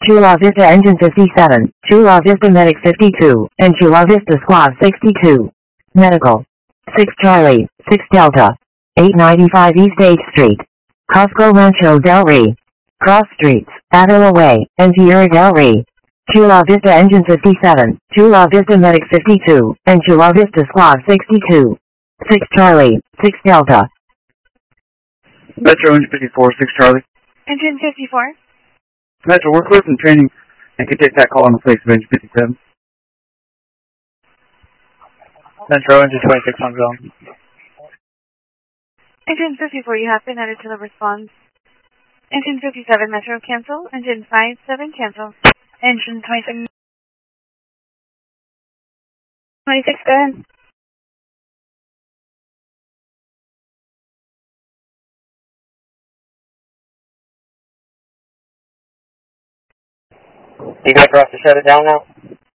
Chula Vista Engine 57, Chula Vista Medic 52, and Chula Vista Squad 62. Medical. 6 Charlie, 6 Delta. 895 East 8th Street. Costco Rancho Del Rey. Cross Streets, Avila Way, and Tierra Del Rey. Chula Vista Engine 57, Chula Vista Medic 52, and Chula Vista Squad 62. 6 Charlie, 6 Delta. Metro Engine 54, 6 Charlie. Engine 54. Metro, we're clear from training and can take that call on the place of Engine 57. Metro Engine 26 on zone. Engine 54, you have been added to the response. Engine 57, Metro, cancel. Engine 57, cancel. Engine 26. 26, go ahead. You guys are off to shut it down now?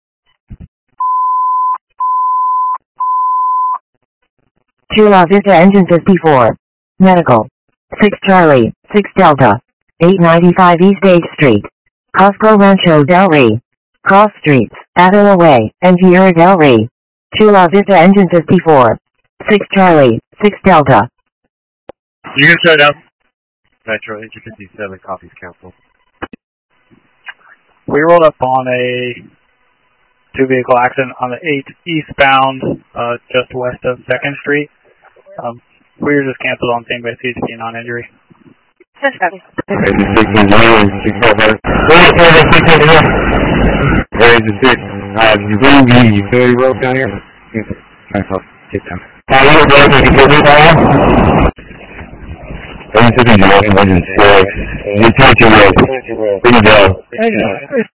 Chula Vista Engine 54. Medical. 6 Charlie, 6 Delta. 895 East 8th Street. Costco Rancho Del Rey. Cross Streets, Avila Way, and Tierra Del Rey. Chula Vista Engine 54. 6 Charlie, 6 Delta. You can shut down. Metro Engine 57, copies council. We rolled up on a two-vehicle accident on the 8th eastbound, just west of 2nd Street. We were just canceled on same basis, non-injury. Just copy. Engine 6 engineer, 6 Engine 6, you believe you very well down here? Thanks, I'll take down. Engine 6, you take your way. Bring it down.